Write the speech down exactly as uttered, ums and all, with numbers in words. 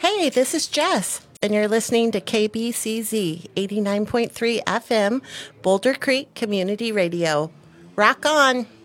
Hey, this is Jess, and you're listening to K B C Z eighty-nine point three F M, Boulder Creek Community Radio. Rock on!